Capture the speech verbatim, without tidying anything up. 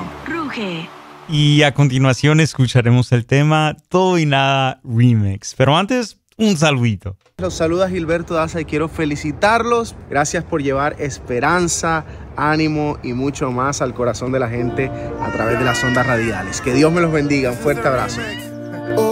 Ruge. Y a continuación escucharemos el tema Todo y Nada Remix. Pero antes, un saludito. Los saluda Gilberto Daza y quiero felicitarlos. Gracias por llevar esperanza, ánimo y mucho más al corazón de la gente a través de las ondas radiales. Que Dios me los bendiga. Un fuerte abrazo.